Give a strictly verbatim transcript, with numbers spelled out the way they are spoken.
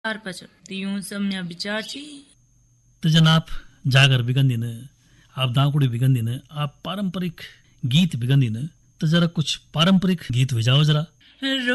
चार पचर तीन समन्या बिचाची तो जनाब जागर बिगंदिन आप दांकुड़ी बिगंदिन आप पारंपरिक गीत बिगंदिन तो जरा कुछ पारंपरिक गीत बजाओ जरा।